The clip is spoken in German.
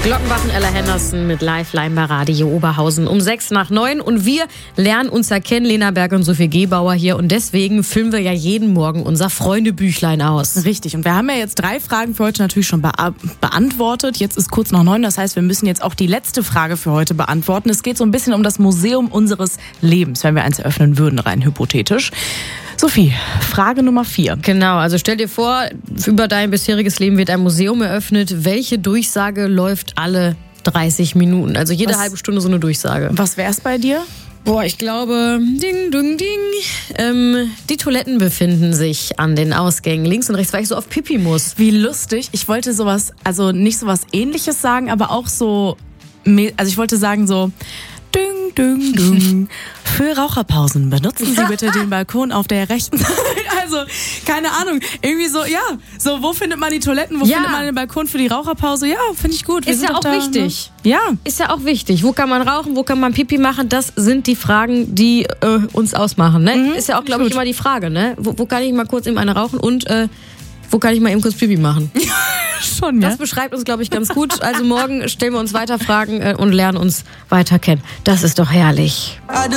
Glockenwachen Ella Henderson mit Lifeline bei Radio Oberhausen um 8:06 und wir lernen uns ja kennen, Lena Berg und Sophie Gebauer hier und deswegen füllen wir ja jeden Morgen unser Freundebüchlein aus. Richtig, und wir haben ja jetzt 3 Fragen für heute natürlich schon beantwortet. Jetzt ist kurz nach 9, das heißt, wir müssen jetzt auch die letzte Frage für heute beantworten. Es geht so ein bisschen um das Museum unseres Lebens, wenn wir eins eröffnen würden, rein hypothetisch. Sophie, Frage Nummer 4. Genau, also stell dir vor, über dein bisheriges Leben wird ein Museum eröffnet. Welche Durchsage läuft alle 30 Minuten? Also jede halbe Stunde so eine Durchsage. Was wär's bei dir? Boah, ich glaube, ding, ding, ding. Die Toiletten befinden sich an den Ausgängen links und rechts, weil ich so auf Pipi muss. Wie lustig. Ich wollte sowas, also nicht sowas Ähnliches sagen, aber auch so, also ich wollte sagen so, ding, ding, ding. Für Raucherpausen benutzen Sie bitte den Balkon auf der rechten Seite. Also, keine Ahnung. Irgendwie so, ja. So, wo findet man die Toiletten? Wo findet man den Balkon für die Raucherpause? Ja, finde ich gut. Ist ja auch wichtig. Ja. Ist ja auch wichtig. Wo kann man rauchen? Wo kann man Pipi machen? Das sind die Fragen, die uns ausmachen. Ne? Ist ja auch, glaube ich, immer die Frage. Ne? Wo kann ich mal kurz eben eine rauchen und wo kann ich mal eben kurz Pipi machen? Schon, ja. Das beschreibt uns, glaube ich, ganz gut. Also morgen stellen wir uns weiter Fragen und lernen uns weiter kennen. Das ist doch herrlich.